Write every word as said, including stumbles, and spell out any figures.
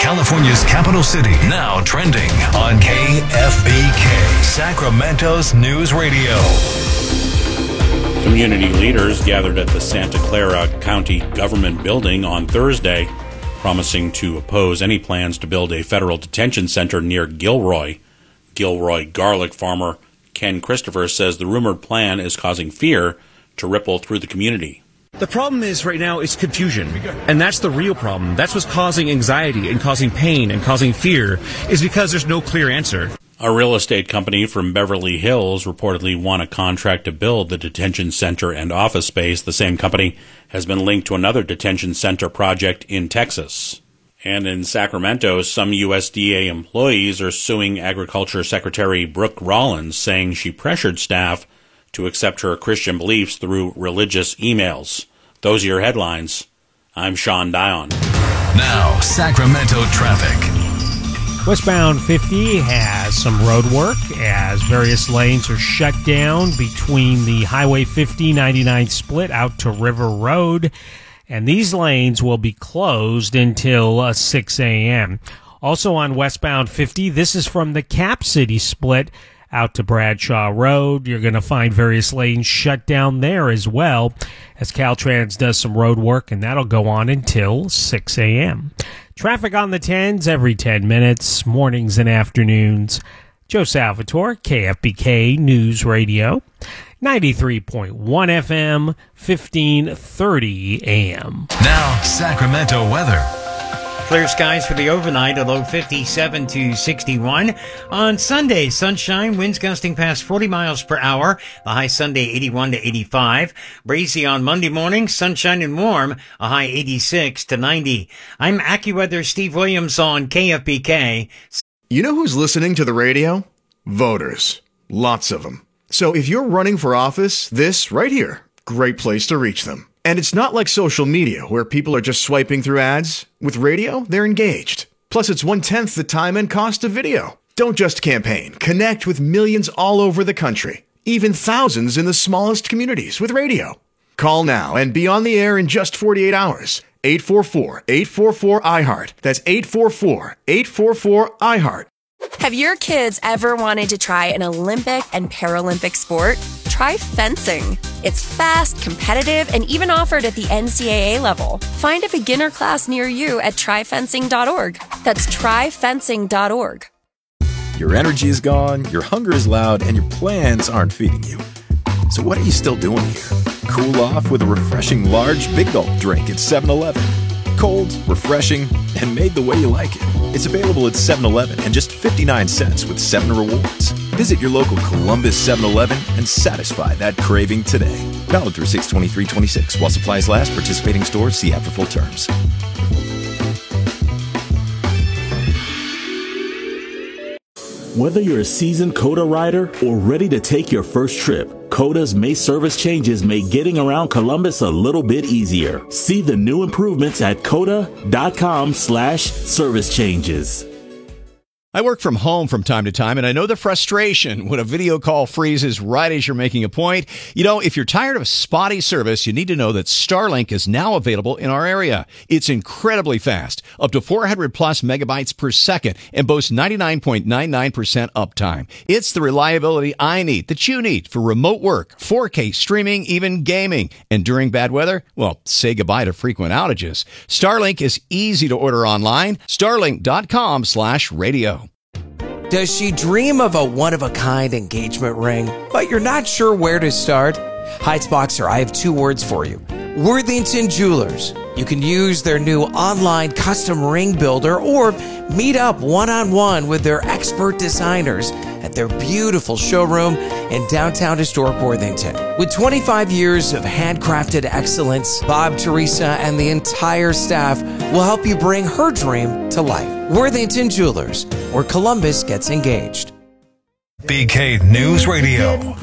California's capital city. Now trending on K F B K, Sacramento's News Radio. Community leaders gathered at the Santa Clara County Government Building on Thursday, promising to oppose any plans to build a federal detention center near Gilroy. Gilroy garlic farmer Ken Christopher says the rumored plan is causing fear to ripple through the community. The problem is right now it's confusion, and that's the real problem. That's what's causing anxiety and causing pain and causing fear, is because there's no clear answer. A real estate company from Beverly Hills reportedly won a contract to build the detention center and office space. The same company has been linked to another detention center project in Texas. And in Sacramento, some U S D A employees are suing Agriculture Secretary Brooke Rollins, saying she pressured staff to accept her Christian beliefs through religious emails. Those are your headlines. I'm Sean Dion. Now, Sacramento traffic. Westbound fifty has some road work as various lanes are shut down between the Highway fifty ninety-nine split out to River Road, and these lanes will be closed until uh, six a.m. Also on westbound fifty, this is from the Cap City split out to Bradshaw Road. You're going to find various lanes shut down there as well as Caltrans does some road work, and that'll go on until six a.m. Traffic on the tens every ten minutes, mornings and afternoons. Joe Salvatore, K F B K News Radio, ninety-three point one F M, fifteen thirty A M. Now, Sacramento weather. Clear skies for the overnight, a low fifty-seven to sixty-one. On Sunday, sunshine, winds gusting past forty miles per hour. The high Sunday, eighty-one to eighty-five. Breezy on Monday morning, sunshine and warm, a high eighty-six to ninety. I'm AccuWeather Steve Williams on K F B K. You know who's listening to the radio? Voters. Lots of them. So if you're running for office, this right here, great place to reach them. And it's not like social media, where people are just swiping through ads. With radio, they're engaged. Plus, it's one-tenth the time and cost of video. Don't just campaign. Connect with millions all over the country. Even thousands in the smallest communities with radio. Call now and be on the air in just forty-eight hours. eight four four, eight four four, I heart. That's eight four four, eight four four, I heart. Have your kids ever wanted to try an Olympic and Paralympic sport? Try fencing. It's fast, competitive, and even offered at the N C double A level. Find a beginner class near you at try fencing dot org. That's try fencing dot org. Your energy is gone, your hunger is loud, and your plans aren't feeding you. So what are you still doing here? Cool off with a refreshing large Big Gulp drink at seven eleven. Cold, refreshing, and made the way you like it. It's available at seven eleven and just fifty-nine cents with seven rewards. Visit your local Columbus seven eleven and satisfy that craving today. Valid through six twenty-three twenty-six. While supplies last, participating stores, see app for full terms. Whether you're a seasoned COTA rider or ready to take your first trip, COTA's May service changes make getting around Columbus a little bit easier. See the new improvements at cota.com slash service changes. I work from home from time to time, and I know the frustration when a video call freezes right as you're making a point. You know, if you're tired of spotty service, you need to know that Starlink is now available in our area. It's incredibly fast, up to four hundred plus megabytes per second, and boasts ninety-nine point nine nine percent uptime. It's the reliability I need, that you need, for remote work, four K streaming, even gaming. And during bad weather, well, say goodbye to frequent outages. Starlink is easy to order online. Starlink.com slash radio. Does she dream of a one-of-a-kind engagement ring, but you're not sure where to start? Heights Boxer, I have two words for you. Worthington Jewelers. You can use their new online custom ring builder or meet up one-on-one with their expert designers at their beautiful showroom in downtown historic Worthington. With twenty-five years of handcrafted excellence, Bob, Teresa, and the entire staff will help you bring her dream to life. Worthington Jewelers, where Columbus gets engaged. B K News Radio.